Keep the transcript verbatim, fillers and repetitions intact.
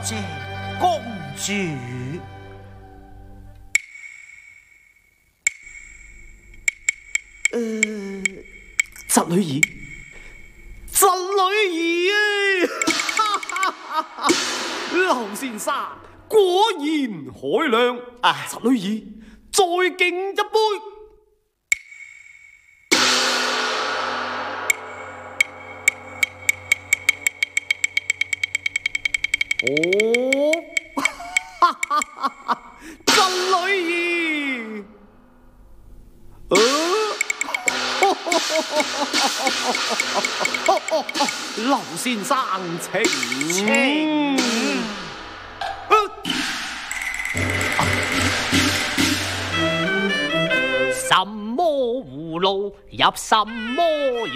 謝公主。 誒，侄女兒，侄女兒啊！劉先生果然海量， 唉侄女兒再敬一杯。哦，侄女兒，呃劉先生請請什麼葫蘆入什麼